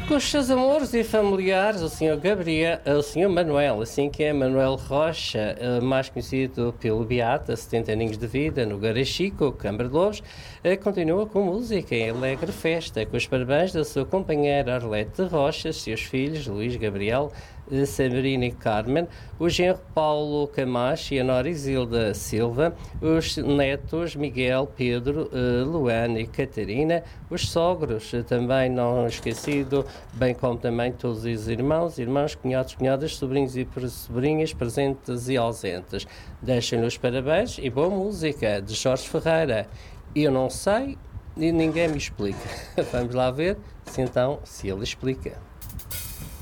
Com os seus amores e familiares, o Senhor Gabriel, o Senhor Manuel, assim que é Manuel Rocha, mais conhecido pelo Beata, 70 aninhos de vida, no Garachico, Câmara de Lobos, continua com música em alegre festa, com os parabéns da sua companheira Arlete Rocha, seus filhos Luís Gabriel, Sabrina e Carmen, o genro Paulo Camacho e a nora Isilda Silva, os netos Miguel, Pedro, Luana e Catarina, os sogros, também não esquecido, bem como também todos os irmãos, cunhados, cunhadas, sobrinhos e sobrinhas, presentes e ausentes. Deixem-lhe os parabéns e boa música de Jorge Ferreira. Eu não sei e ninguém me explica. Vamos lá ver se ele explica.